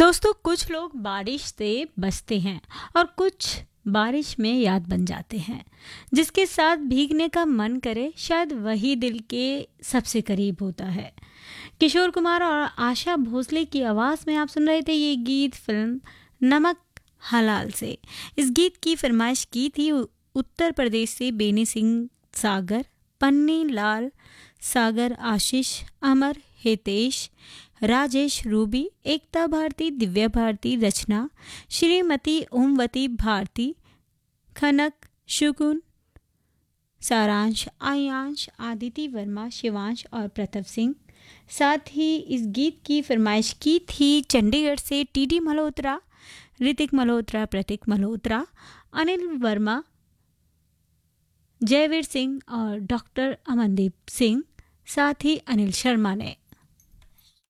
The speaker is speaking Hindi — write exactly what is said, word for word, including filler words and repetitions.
दोस्तों, कुछ लोग बारिश से बचते हैं और कुछ बारिश में याद बन जाते हैं। जिसके साथ भीगने का मन करे शायद वही दिल के सबसे करीब होता है। किशोर कुमार और आशा भोसले की आवाज़ में आप सुन रहे थे ये गीत फिल्म नमक हलाल से। इस गीत की फरमाइश की थी उ- उत्तर प्रदेश से बेनी सिंह सागर, पन्नी लाल सागर, आशीष, अमर, हितेश, राजेश, रूबी, एकता भारती, दिव्या भारती, रचना, श्रीमती ओमवती भारती, खनक, शुकुन, सारांश, आयांश, आदिति वर्मा, शिवांश और प्रताप सिंह। साथ ही इस गीत की फरमाइश की थी चंडीगढ़ से टीडी मल्होत्रा, ऋतिक मल्होत्रा, प्रतीक मल्होत्रा, अनिल वर्मा, जयवीर सिंह और डॉक्टर अमनदीप सिंह, साथ ही अनिल शर्मा ने।